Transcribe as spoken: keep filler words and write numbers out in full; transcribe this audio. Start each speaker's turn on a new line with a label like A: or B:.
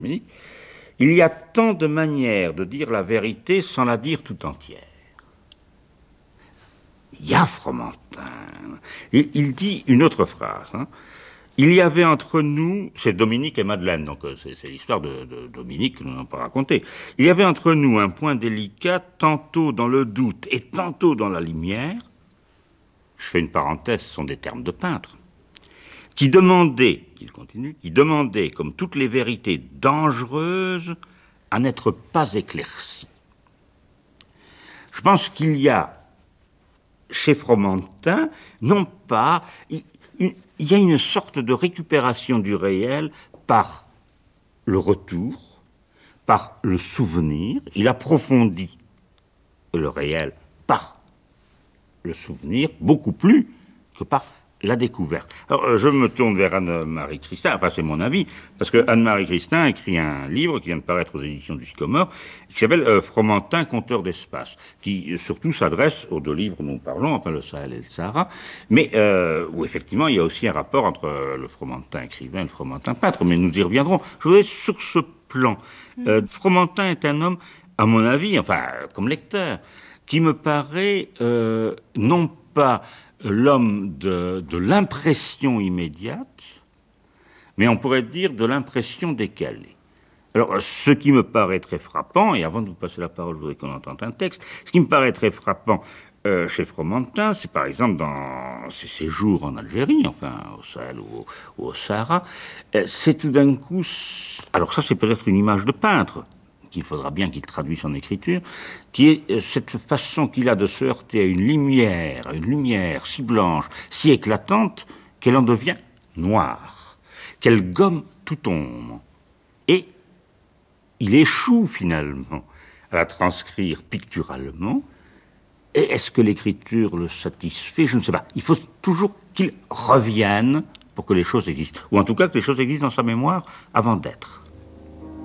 A: Il y a tant de manières de dire la vérité sans la dire tout entière. Il y a Fromentin. Et il dit une autre phrase. Hein. Il y avait entre nous, c'est Dominique et Madeleine, donc c'est, c'est l'histoire de, de Dominique que nous n'avons pas racontée. Il y avait entre nous un point délicat, tantôt dans le doute et tantôt dans la lumière. Je fais une parenthèse, ce sont des termes de peintre. Qui demandait, il continue, qui demandait, comme toutes les vérités dangereuses, à n'être pas éclaircies. Je pense qu'il y a chez Fromentin, non pas, il, il y a une sorte de récupération du réel par le retour, par le souvenir. Il approfondit le réel par le souvenir beaucoup plus que par la découverte. Alors, je me tourne vers Anne-Marie Christin, enfin c'est mon avis, parce que Anne-Marie Christin a écrit un livre qui vient de paraître aux éditions du Sycomore, qui s'appelle euh, Fromentin, conteur d'espace, qui surtout s'adresse aux deux livres dont nous parlons, enfin le Sahel et le Sahara, mais euh, où effectivement il y a aussi un rapport entre euh, le Fromentin écrivain et le Fromentin peintre, mais nous y reviendrons. Je voudrais sur ce plan, euh, Fromentin est un homme, à mon avis, enfin comme lecteur, qui me paraît euh, non pas l'homme de, de l'impression immédiate, mais on pourrait dire de l'impression décalée. Alors, ce qui me paraît très frappant, et avant de vous passer la parole, je voudrais qu'on entende un texte, ce qui me paraît très frappant euh, chez Fromentin, c'est par exemple dans ses séjours en Algérie, enfin au Sahel ou au, ou au Sahara, euh, c'est tout d'un coup... Alors ça, c'est peut-être une image de peintre, qu'il faudra bien qu'il traduise en écriture, qui est cette façon qu'il a de se heurter à une lumière, à une lumière si blanche, si éclatante, qu'elle en devient noire, qu'elle gomme toute ombre. Et il échoue finalement à la transcrire picturalement. Et est-ce que l'écriture le satisfait? Je ne sais pas. Il faut toujours qu'il revienne pour que les choses existent. Ou en tout cas que les choses existent dans sa mémoire avant d'être.